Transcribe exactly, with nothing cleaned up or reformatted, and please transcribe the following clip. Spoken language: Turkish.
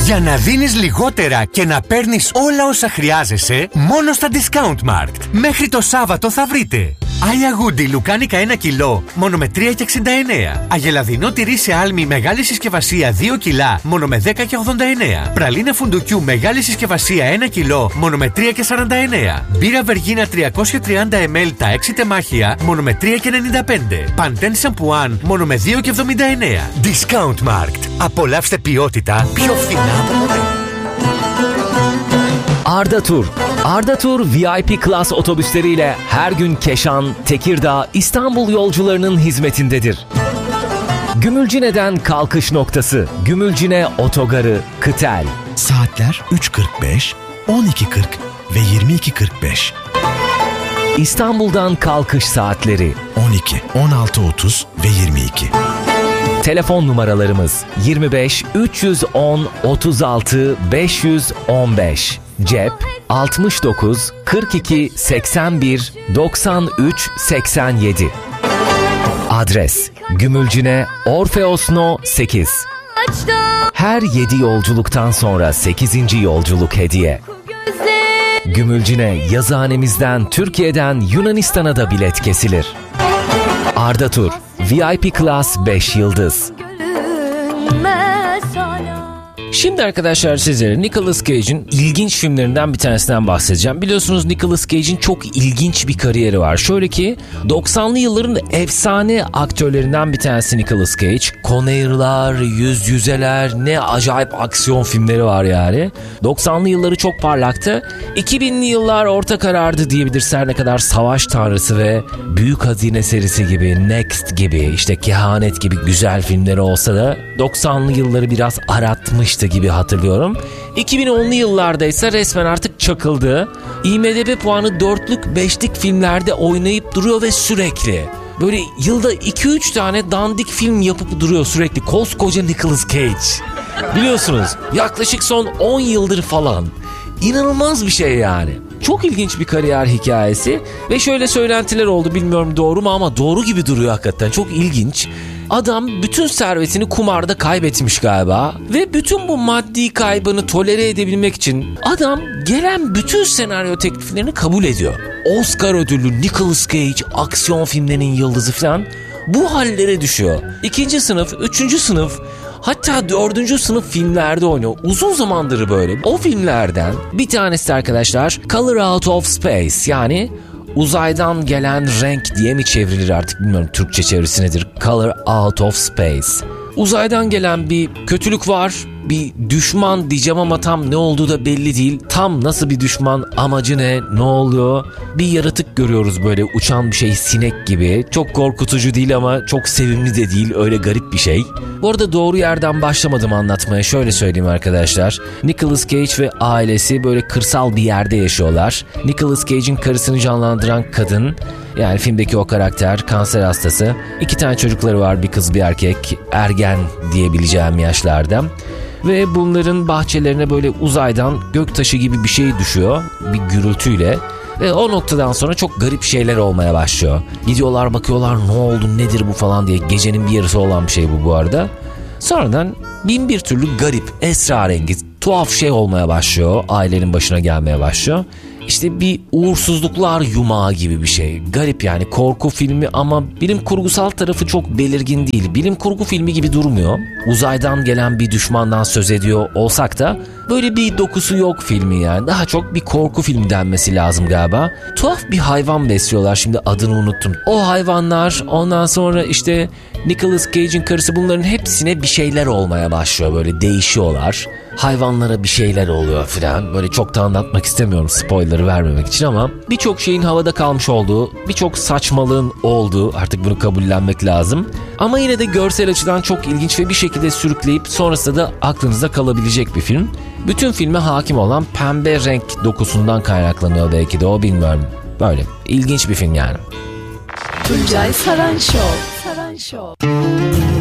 Για να δίνεις λιγότερα και να παίρνεις όλα όσα χρειάζεσαι, μόνο στα Discount Mart. Μέχρι το Σάββατο θα βρείτε Άγια Γούντι λουκάνικα ένα κιλό, μόνο με τρία και εξήντα εννέα. Αγελαδινό τυρί σε άλμη μεγάλη συσκευασία δύο κιλά, μόνο με δέκα και ογδόντα εννέα. Πραλίνα φουντουκιού μεγάλη συσκευασία ένα κιλό, μόνο με τρία και σαράντα εννέα. Μπύρα Βεργίνα τριακόσια τριάντα μιλιλίτρα τα έξι τεμάχια, μόνο με τρία και ενενήντα πέντε. Παντέν Σαμπουάν, μόνο με δύο και εβδομήντα εννέα. Discount Markt. Απολαύστε ποιότητα πιο φθηνά από ποτέ. Arda Tur. Arda Tur V I P Class otobüsleriyle her gün Keşan, Tekirdağ, İstanbul yolcularının hizmetindedir. Gümülcine'den kalkış noktası, Gümülcine Otogarı, Kıtel. Saatler üç kırk beş, on iki kırk ve yirmi iki kırk beş. İstanbul'dan kalkış saatleri on iki, on altı otuz ve yirmi iki. Telefon numaralarımız yirmi beş üç yüz on otuz altı beş yüz on beş. Cep altmış dokuz kırk iki seksen bir doksan üç seksen yedi. Adres Gümülcine Orfeos No sekiz. Her yedi yolculuktan sonra sekizinci yolculuk hediye. Gümülcine yazıhanemizden Türkiye'den Yunanistan'a da bilet kesilir. Arda Tur V I P Class beş yıldız. Şimdi arkadaşlar sizlere Nicolas Cage'in ilginç filmlerinden bir tanesinden bahsedeceğim. Biliyorsunuz Nicolas Cage'in çok ilginç bir kariyeri var. Şöyle ki doksanlı yılların efsane aktörlerinden bir tanesi Nicolas Cage. Con Air'lar, Yüz Yüzeler, ne acayip aksiyon filmleri var yani. doksanlı yılları çok parlaktı. iki binli yıllar orta karardı diyebiliriz, her ne kadar Savaş Tanrısı ve Büyük Hazine serisi gibi, Next gibi, işte Kehanet gibi güzel filmleri olsa da doksanlı yılları biraz aratmıştı gibi hatırlıyorum. iki bin onlu yıllarda ise resmen artık çakıldı. I M D B puanı dörtlük beşlik filmlerde oynayıp duruyor ve sürekli. Böyle yılda iki üç tane dandik film yapıp duruyor sürekli. Koskoca Nicolas Cage. Biliyorsunuz yaklaşık son on yıldır falan. İnanılmaz bir şey yani. Çok ilginç bir kariyer hikayesi ve şöyle söylentiler oldu, bilmiyorum doğru mu ama doğru gibi duruyor hakikaten, çok ilginç. Adam bütün servetini kumarda kaybetmiş galiba ve bütün bu maddi kaybını tolere edebilmek için adam gelen bütün senaryo tekliflerini kabul ediyor. Oscar ödüllü Nicolas Cage aksiyon filmlerinin yıldızı falan bu hallere düşüyor. İkinci sınıf, üçüncü sınıf, hatta dördüncü sınıf filmlerde oynuyor. Uzun zamandır böyle. O filmlerden bir tanesi arkadaşlar Color Out of Space, yani uzaydan gelen renk diye mi çevrilir artık bilmiyorum, Türkçe çevirisi nedir? Color Out of Space. Uzaydan gelen bir kötülük var, bir düşman diyeceğim ama tam ne olduğu da belli değil. Tam nasıl bir düşman, amacı ne, ne oluyor? Bir yaratık görüyoruz böyle, uçan bir şey, sinek gibi. Çok korkutucu değil ama çok sevimli de değil, öyle garip bir şey. Bu arada doğru yerden başlamadım anlatmaya, şöyle söyleyeyim arkadaşlar. Nicolas Cage ve ailesi böyle kırsal bir yerde yaşıyorlar. Nicolas Cage'in karısını canlandıran kadın, yani filmdeki o karakter, kanser hastası. İki tane çocukları var, bir kız bir erkek, ergen diyebileceğim yaşlarda. Ve bunların bahçelerine böyle uzaydan göktaşı gibi bir şey düşüyor bir gürültüyle. Ve o noktadan sonra çok garip şeyler olmaya başlıyor. Gidiyorlar, bakıyorlar, ne oldu, nedir bu falan diye. Gecenin bir yarısı olan bir şey bu bu arada. Sonradan bin bir türlü garip, esrarengiz, tuhaf şey olmaya başlıyor. Ailenin başına gelmeye başlıyor. İşte bir uğursuzluklar yumağı gibi bir şey. Garip yani, korku filmi ama bilim kurgusal tarafı çok belirgin değil. Bilim kurgu filmi gibi durmuyor. Uzaydan gelen bir düşmandan söz ediyor olsak da böyle bir dokusu yok filmi yani. Daha çok bir korku filmi denmesi lazım galiba. Tuhaf bir hayvan besliyorlar, şimdi adını unuttum. O hayvanlar, ondan sonra işte Nicolas Cage'in karısı, bunların hepsine bir şeyler olmaya başlıyor, böyle değişiyorlar. Hayvanlara bir şeyler oluyor filan. Böyle çok da anlatmak istemiyorum spoiler'ı vermemek için ama birçok şeyin havada kalmış olduğu, birçok saçmalığın olduğu, artık bunu kabullenmek lazım. Ama yine de görsel açıdan çok ilginç ve bir şekilde sürükleyip sonrasında da aklınızda kalabilecek bir film. Bütün filme hakim olan pembe renk dokusundan kaynaklanıyor belki de, o bilmiyorum. Böyle ilginç bir film yani. Tuncay Saran Show. Saran Show.